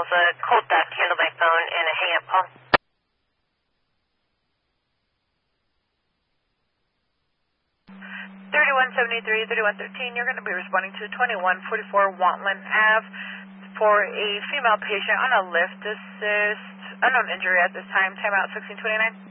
calls a cold duct, handle my phone, and a hang-up call. 3113, you're going to be responding to 2144 Wantland Ave for a female patient on a lift assist. Unknown injury at this time. Timeout 1629.